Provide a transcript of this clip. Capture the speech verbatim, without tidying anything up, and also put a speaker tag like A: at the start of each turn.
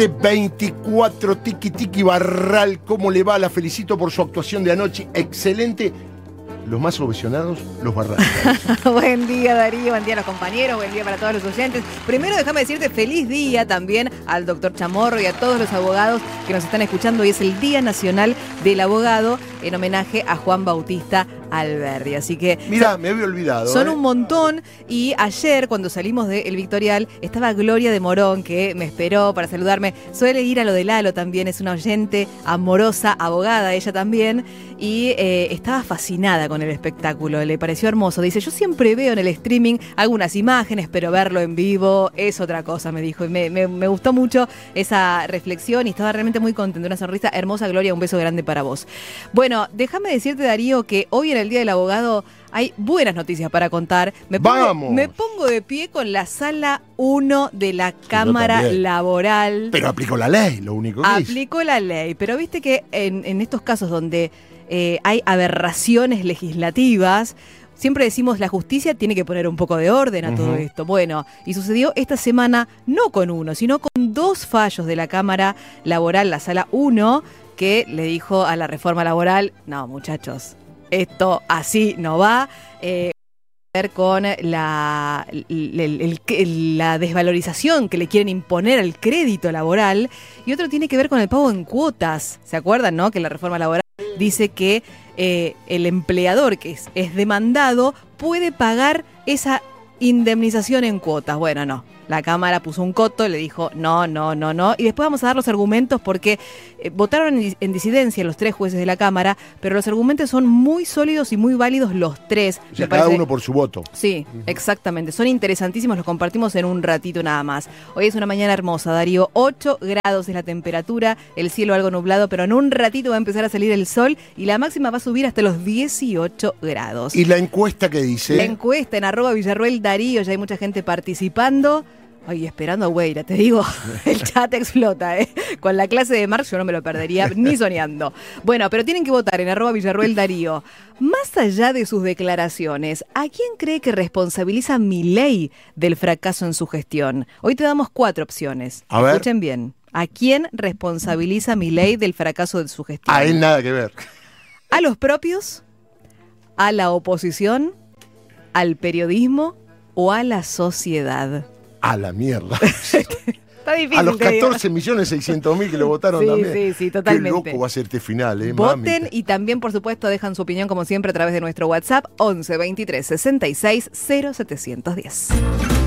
A: veinticuatro, Tiki Tiki Barral, ¿cómo le va? La felicito por su actuación de anoche, excelente. Los más ovacionados, los Barrales.
B: Buen día, Darío, buen día a los compañeros, buen día para todos los oyentes. Primero déjame decirte feliz día también al doctor Chamorro y a todos los abogados que nos están escuchando. Hoy es el Día Nacional del Abogado en homenaje a Juan Bautista Alberdi. Así que
A: mirá, me había olvidado.
B: Son
A: ¿eh?
B: un montón. Y ayer, cuando salimos del Victorial, estaba Gloria de Morón, que me esperó para saludarme. Suele ir a lo de Lalo también, es una oyente amorosa, abogada ella también. Y eh, estaba fascinada con el espectáculo, le pareció hermoso. Dice, yo siempre veo en el streaming algunas imágenes, pero verlo en vivo es otra cosa, me dijo. Y me, me, me gustó mucho esa reflexión y estaba realmente muy contenta. Una sonrisa hermosa, Gloria, un beso grande para vos. Bueno, déjame decirte, Darío, que hoy en el Día del Abogado hay buenas noticias para contar. Me pongo,
A: ¡Vamos!
B: Me pongo de pie con la sala uno de la Cámara Laboral.
A: Pero aplicó la ley, lo único que
B: Aplicó la ley, pero viste que en, en estos casos donde eh, hay aberraciones legislativas, siempre decimos la justicia tiene que poner un poco de orden a uh-huh. todo esto. Bueno, y sucedió esta semana no con uno, sino con dos fallos de la Cámara Laboral, la sala uno, que le dijo a la reforma laboral, no muchachos, esto así no va. Eh, ver con la, el, el, el, la desvalorización que le quieren imponer al crédito laboral, y otro tiene que ver con el pago en cuotas. ¿Se acuerdan, no? Que la reforma laboral dice que eh, el empleador que es, es demandado puede pagar esa indemnización en cuotas. Bueno, no. La Cámara puso un coto, le dijo no, no, no, no. Y después vamos a dar los argumentos porque eh, votaron en, en disidencia los tres jueces de la Cámara, pero los argumentos son muy sólidos y muy válidos los tres.
A: O sea, cada uno por su voto.
B: Sí, uh-huh. exactamente. Son interesantísimos, los compartimos en un ratito nada más. Hoy es una mañana hermosa, Darío. ocho grados es la temperatura, el cielo algo nublado, pero en un ratito va a empezar a salir el sol y la máxima va a subir hasta los dieciocho grados.
A: ¿Y la encuesta qué dice?
B: La encuesta en arroba Villarruel Darío, ya hay mucha gente participando. Ay, esperando a Weira, te digo, el chat explota, ¿eh? Con la clase de Marx yo no me lo perdería ni soñando. Bueno, pero tienen que votar en arroba Villarruel Darío. Más allá de sus declaraciones, ¿a quién cree que responsabiliza Milei del fracaso en su gestión? Hoy te damos cuatro opciones.
A: A ver.
B: Escuchen bien. ¿A quién responsabiliza Milei del fracaso de su gestión?
A: A él nada que ver.
B: ¿A los propios? ¿A la oposición? ¿Al periodismo? ¿O a la sociedad?
A: A la mierda.
B: Está difícil.
A: A los catorce millones seiscientos mil que lo votaron
B: sí,
A: también.
B: Sí, sí, totalmente.
A: Qué loco va a ser este final, ¿eh?
B: Voten
A: Mami.
B: Y también, por supuesto, dejan su opinión, como siempre, a través de nuestro WhatsApp once veintitrés sesenta y seis cero setecientos diez.